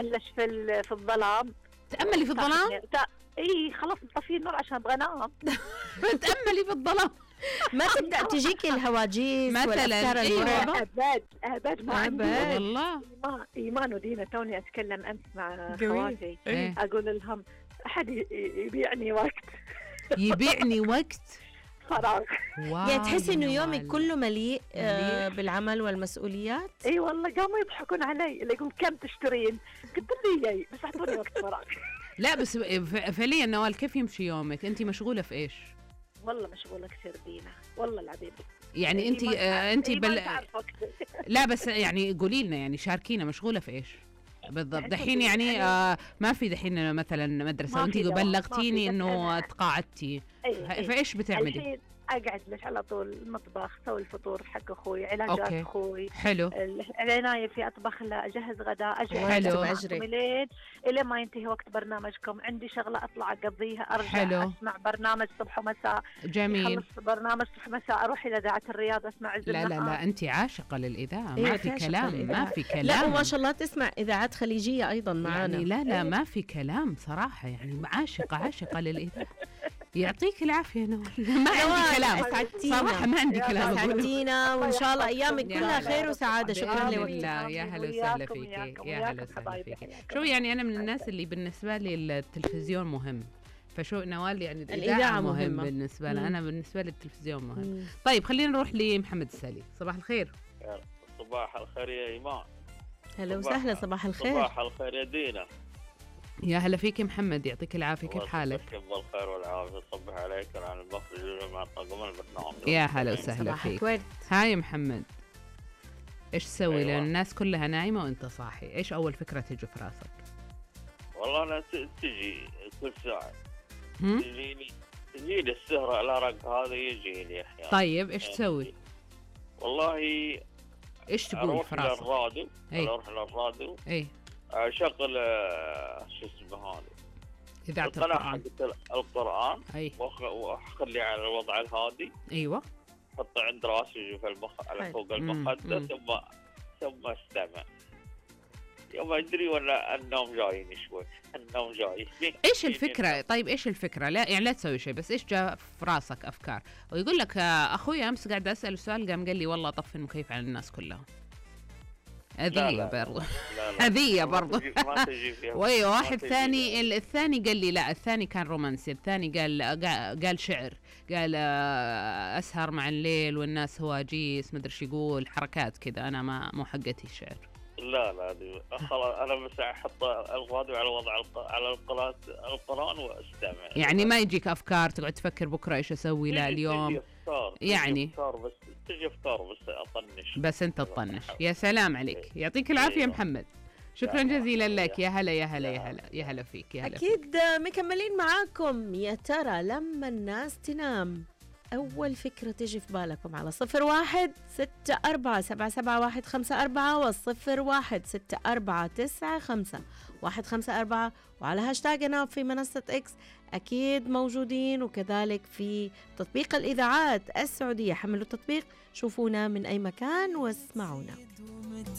بلش في الظلام. تأملي في الظلام؟ اي خلاص نطفي النور عشان ابغى انام. تأملي في الظلام. ما تبدأ تجيكي الهواجيس والأفكار المرعبة؟ أبد ما عندي والله. إيمان ودينا توني أتكلم أمس مع خواتي إيه؟ أقول لهم أحد يبيعني وقت. يبيعني وقت فراغ. يعني تحسي إنه يومك كله مليء بالعمل والمسؤوليات؟ إي والله قاموا يضحكون علي اللي يقول كم تشترين؟ قلت لي بس أعطوني وقت فراغ. لا بس فعليا نوال كيف يمشي يومك؟ أنت مشغولة في إيش؟ والله مشغولة كثير دينا والله العظيم. يعني انت لا بس يعني قولي لنا يعني شاركينا مشغولة في ايش بالضبط دحين يعني ما في دحين مثلا مدرسة وانت بلغتيني انه تقاعدتي فايش بتعملي؟ اقعد ليش على طول المطبخ اسوي الفطور حق اخوي علاجات اخوي حلو العنايه في اطبخ له اجهز غداء اجهز الى ما ينتهي وقت برنامجكم عندي شغله اطلع اقضيها ارجع اسمع برنامج صبح ومساء جميل خلص برنامج صبح مساء اروح الى اذاعه الرياض اسمع لا انت عاشقه للاذاعه ما في كلام ما في كلام لا وما شاء الله تسمع اذاعات خليجيه ايضا معانا يعني لا ما في كلام صراحه يعني عاشقه للاذاعه يعطيك العافيه نوال ما عندي كلام صراحه ما عندي كلام سعدتينا وان شاء الله ايامك كلها خير وسعاده شكرا لك يا هلا وسهلا فيك يا هلا وسهلا فيك شو يعني انا من الناس اللي بالنسبه لي التلفزيون مهم فشو نوال يعني الإذاعة مهمة بالنسبة لي أنا بالنسبة لي التلفزيون مهم طيب خلينا نروح لمحمد السالي صباح الخير صباح الخير يا إيمان هلا وسهلا صباح الخير صباح الخير يا دينا يا هلا فيك محمد يعطيك العافية كيف حالك بالخير والعافية صبح عليك أنا المخرج مع طاقم البرنامج يا هلا وسهلا فيك هاي محمد إيش تسوي لأن الناس كلها نايمة وأنت صاحي إيش أول فكرة تجي في راسك والله أنا تجي كل ساعة تجيني السهرة الأرق هذا يجيني أحيانا طيب إيش تسوي والله إيش تقول في راسك أروح للراديو أشغل شو اسمه هذا إذاعة القرآن وأخلي على الوضع الهادي أيوة حطه عند راسي في على فوق المخدة ثم استمع يوم أدري ولا النوم جايني شوي النوم جاي إيش الفكرة طيب إيش الفكرة لا يعني لا تسوي شيء بس إيش جاء في راسك أفكار ويقول لك أخوي أمس قاعد أسأل سؤال قام قال لي والله طفي المكيف على الناس كلهم هذية برضه هذية برضه واحد ثاني الثاني قال لي لا الثاني كان رومانسي الثاني قال شعر قال أسهر مع الليل والناس هواجيس مدري ايش يقول حركات كذا أنا مو حقتي الشعر لا دي خلاص أنا بس أحط الراديو على وضع على القرآن وأستمع يعني ما يجيك أفكار تقعد تفكر بكرة إيش أسوي لا اليوم يعني تجي أفكار بس أطنش بس أنت تطنش يا سلام عليك يعطيك العافية محمد شكرا جزيلا لك يا هلا فيك يا هلا أكيد مكملين معاكم يا ترى لما الناس تنام أول فكرة تجي في بالكم على 01-6477154 و01-6495154 وعلى هاشتاج أنا في منصة إكس أكيد موجودين وكذلك في تطبيق الإذاعات السعودية حملوا التطبيق شوفونا من أي مكان واسمعونا